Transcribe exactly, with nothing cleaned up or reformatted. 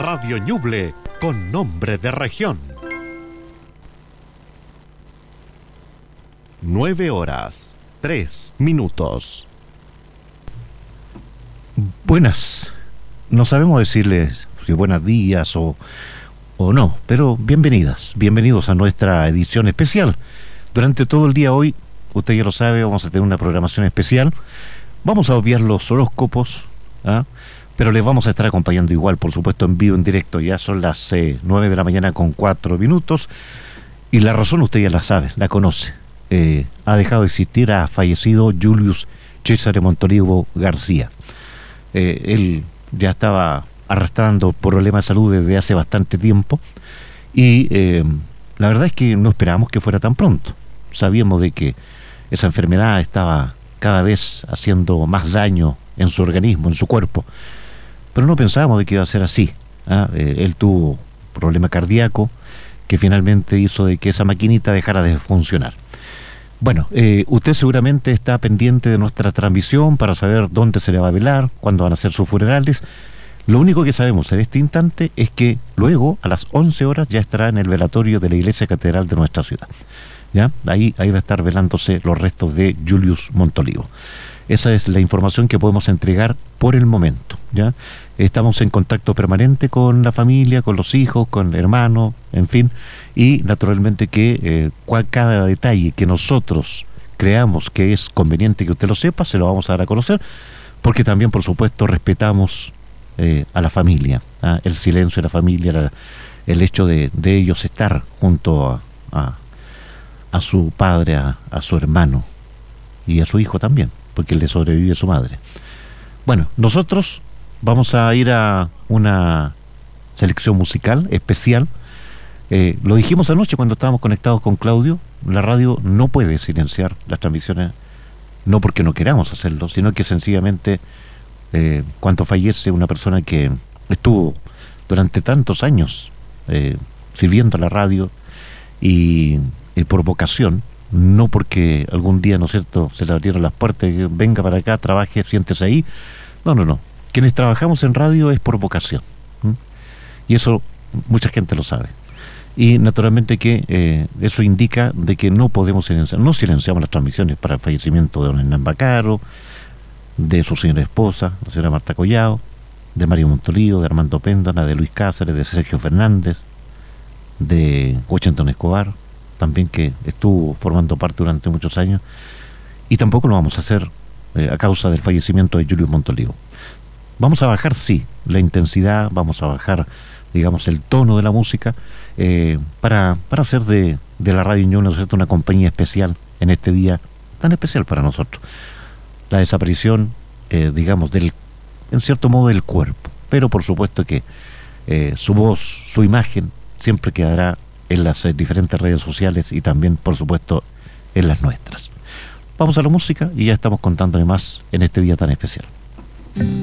Radio Ñuble con nombre de región. Nueve horas, tres minutos. Buenas. No sabemos decirles si buenos días o, o no, pero bienvenidas, bienvenidos a nuestra edición especial. Durante todo el día hoy, usted ya lo sabe, vamos a tener una programación especial. Vamos a obviar los horóscopos, ¿ah? Pero les vamos a estar acompañando igual, por supuesto, en vivo, en directo. Ya son las eh, nueve de la mañana con cuatro minutos. Y la razón usted ya la sabe, la conoce. Eh, ha dejado de existir, ha fallecido Julius César Montolivo García. Eh, él ya estaba arrastrando problemas de salud desde hace bastante tiempo. Y eh, la verdad es que no esperábamos que fuera tan pronto. Sabíamos de que esa enfermedad estaba cada vez haciendo más daño en su organismo, en su cuerpo. Pero no pensábamos de que iba a ser así. ¿ah? Eh, él tuvo problema cardíaco que finalmente hizo de que esa maquinita dejara de funcionar. Bueno, eh, usted seguramente está pendiente de nuestra transmisión para saber dónde se le va a velar, cuándo van a ser sus funerales. Lo único que sabemos en este instante es que luego, a las once horas, ya estará en el velatorio de la Iglesia Catedral de nuestra ciudad. ¿Ya? Ahí, ahí va a estar velándose los restos de Julius Montolivo. Esa es la información que podemos entregar por el momento, ¿ya? Estamos en contacto permanente con la familia, con los hijos, con el hermano, en fin, y naturalmente que eh, cual, cada detalle que nosotros creamos que es conveniente que usted lo sepa, se lo vamos a dar a conocer, porque también, por supuesto, respetamos eh, a la familia, ¿ah? El silencio de la familia, la, el hecho de, de ellos estar junto a, a, a su padre, a, a su hermano y a su hijo también, porque le sobrevive a su madre. Bueno, nosotros vamos a ir a una selección musical especial. Eh, lo dijimos anoche cuando estábamos conectados con Claudio, la radio no puede silenciar las transmisiones, no porque no queramos hacerlo, sino que sencillamente eh, cuando fallece una persona que estuvo durante tantos años eh, sirviendo a la radio y, y por vocación, no porque algún día, ¿no es cierto?, se le abrieron las puertas y venga para acá, trabaje, siéntese ahí. No, no, no. Quienes trabajamos en radio es por vocación. ¿Mm? Y eso mucha gente lo sabe. Y naturalmente que eh, eso indica de que no podemos silenciar, no silenciamos las transmisiones para el fallecimiento de don Hernán Bacaro, de su señora esposa, la señora Marta Collao, de Mario Montolivo, de Armando Péndana, de Luis Cáceres, de Sergio Fernández, de Washington Escobar, también, que estuvo formando parte durante muchos años, y tampoco lo vamos a hacer eh, a causa del fallecimiento de Julius Montolivo. Vamos a bajar, sí, la intensidad, vamos a bajar, digamos, el tono de la música, eh, para, para hacer de, de la Radio Ñuble, ¿no es cierto?, una compañía especial en este día tan especial para nosotros. La desaparición, eh, digamos, del, en cierto modo, del cuerpo, pero por supuesto que eh, su voz, su imagen, siempre quedará en las eh, diferentes redes sociales y también, por supuesto, en las nuestras. Vamos a la música y ya estamos contándole más en este día tan especial.